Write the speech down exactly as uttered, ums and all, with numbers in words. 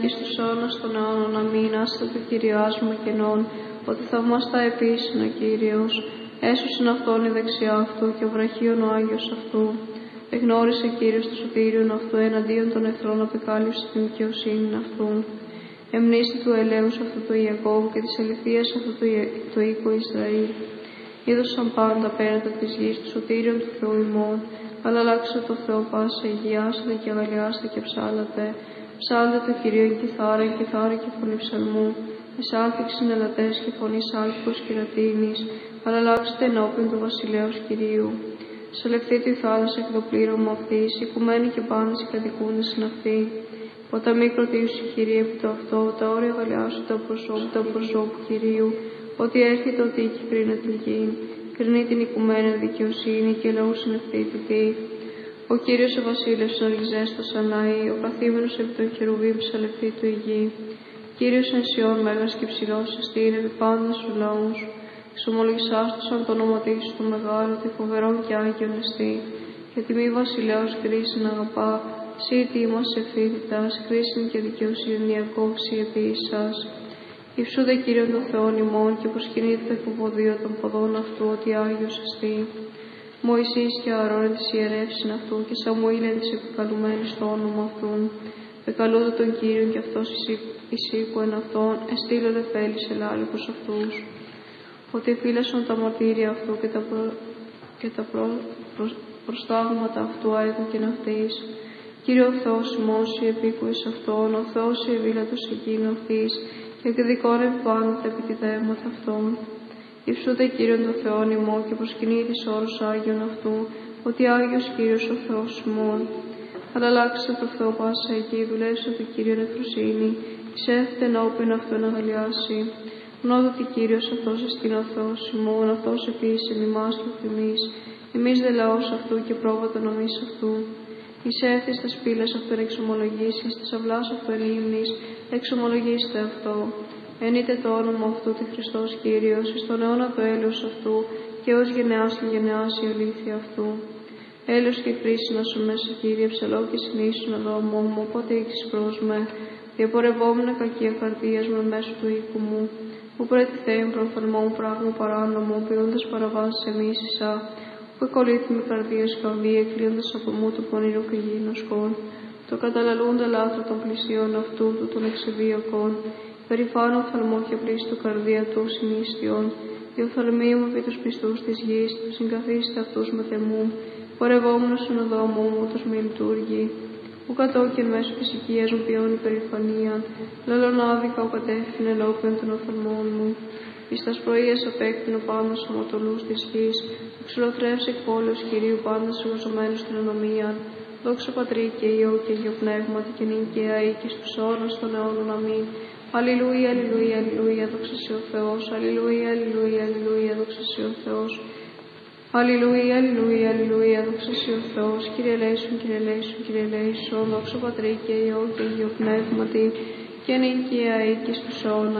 και στους αιώνας των αιώνων. Αμήν. Άστε το Κύριε άσμα κενών, ότι θαυμαστά επίσης ο Κύριος. Έσωσεν αυτόν η δεξιά αυτού και ο βραχίων ο Άγιος αυτού. Εγνώρισε Κύριος το σωτήριον αυτού, εναντίον των εχθρών απεκάλυψε την δικαιοσύνη αυτού. Εμνήστη του ελέους αυτού του Ιακώβ και της αληθείας αυτού το οίκο Ισραήλ. Είδωσαν πάντα πέραντα της γης του σωτήριον του Θεού ημών. Αλλά αλλάξτε το Θεό πάσα, υγιάσετε και αγαλιάστε και ψάλατε. Ψάλτε το Κυρίο εν κιθάρα, εν κιθάρα και φωνή ψαλμού. Εσάλφιξιν ελατές και φωνή σάλπικος και ρατίνης. Αλλά αλλάξτε ενώπιον του βασιλέως Κυρίου. Σελευθείτε η θάλασσα εκ το πλήρωμα αυτής, οικουμένοι και πάντες οι κατοικούντες στην αυτή. Ποταμοί κροτήσου Κυρίε επί το αυτό, τα όρια αγαλιάσου τα προσώπου, τα προσώπου Κυρίου. Ότι έρχεται ότι εκεί κρίνε την γη, κρίνει την οικουμένη δικαιοσύνη και λαού συνευθύτητη. Ο Κύριος ο Βασίλειος οργιζές το Σανάη, ο καθήμενος επί των χερουβίμ ψαλευτή του η γη. Κύριος εν Σιών μέγας και ψηλός εστίν επί πάντων σου λαούς. Εξομολογησάς του σαν το όνομα σου το μεγάλο, τη φοβερόν και άγιον εστί. Και τιμή βασιλέως κρίσιν αγαπά, σύ τι είμαστε ευθύτητας, κρίσιν και δικαιοσύνη διακόψη επί ίσας. Υψούδε Κύριον των Θεών ημών και προσκυνείτε το υποποδίο των ποδών αυτού ότι Άγιος εστί. Μωυσής και Ααρών εν της ιερεύσιν αυτού και Σαμουήλ εν της επικαλουμένης το όνομα αυτού. Πεκαλούνται τον Κύριον και αυτός εισήκου εν αυτόν, εστήλω δε θέλεις ελάλικους αυτούς. Ότι εφήλασαν τα μαρτύρια αυτού και τα, προ... και τα προ... Προ... προστάγματα αυτού άιδωκεν αυτής. Κύριε ο Θεός ημών σου επίκουες αυτόν, ο Θεός η ευήλατος εκείνο αυτής, και εκδικώνε πάνω τα επιτιδεύματα αυτών. Υψούτε Κύριον των Θεών ημών και προσκυνεί της όρους Άγιον αυτού, ότι Άγιος Κύριος ο Θεός ημών. Ανταλλάξτε το Θεό πάσα εκεί, δουλεύστε το Κύριον εφροσύνη, εισέλθετε ενώπιον αυτού να αγαλιάσει. Γνώδω ότι Κύριος αυτός εστίν ο Θεός ημών, αυτός επίσης εμάς του θυμής, εμείς δε λαός αυτού και πρόβατο νομής αυτού. Εισέλθει στα σπήλες αυτού εν εξομολογήσει, στις αυλάς αυτού εν ύμνης, εξομολογήστε αυτό. Ενείτε το όνομα αυτού τη Χριστός Κύριος, εις τον αιώνα το έλεος αυτού, και ως γενεάς την γενεάς η αλήθεια αυτού. Έλεος και κρίση να σου μέσα, Κύριε, ψαλό και συνήσουν εδώ μου, οπότε ήκεις προς με, διαπορευόμουν κακία καρδίας με μέσω του οίκου μου, που πρέτηθέν προφθαλμόν πράγμα παράνομο, ποιούντας παραβάσεις εμείς εισά, που εκολύθημη καρδίας καμβή, εκλείοντας από μου το πονηρό και γίνοσκον, το καταλαλούντα λάθρο των πλησίων αυτού του των εξεβίωκων, περηφάνω οφθαλμό και πλήστο καρδία του συνίστιον, η οφθαλμή μου επί τους πιστούς της γης, συγκαθίστε αυτούς με θεμού, πορευόμενος στον οδό μου, ούτως μη λειτουργεί, που κατόκεν μέσω της οικίας μου ποιώνει περηφανία, λαλών άδικα ο κατεύθυνε ενώπιον των οφθαλμών μου. Εις τας πρωίες απέκτηνο πάνω στους αμοτολούς της γης, εξολοθρεύσει εκ πόλεως Κυρίου πάντας εργαζομένους στην ανομία. Δόξα Πατρί και Υιό και Υιό Πνεύματι και νυν και αεί και στους αιώνας των αιώνων. Αμήν. Αλληλούια, αλληλούια, αλληλούια, δόξα σοι ο Θεός. Αλληλούια, αλληλούια, αλληλούια, δόξα σοι ο Θεός. Αλληλούια, αλληλούια, αλληλούια, δόξα σοι ο Θεός. Κύριε ελέησον, Κύριε ελέησον, Κύριε ελέησον. Δόξα Πατρί και Υιό και Υιό Πνεύματι και νυν και αεί και στους αιώνας.